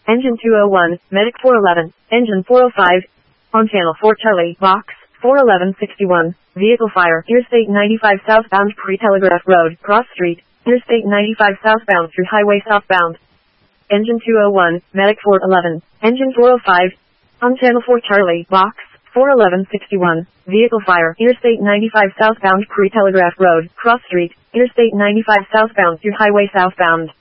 Engine 201, Medic 411, Engine 405. On Channel 4 Charlie, Box 41161. Vehicle fire. Interstate 95 southbound Pre-Telegraph Road, Cross Street. Interstate 95 southbound through Highway southbound. Engine 201, Medic 411, Engine 405. On Channel 4 Charlie, Box 41161. Vehicle fire. Interstate 95 southbound Pre-Telegraph Road, Cross Street. Interstate 95 southbound through Highway southbound.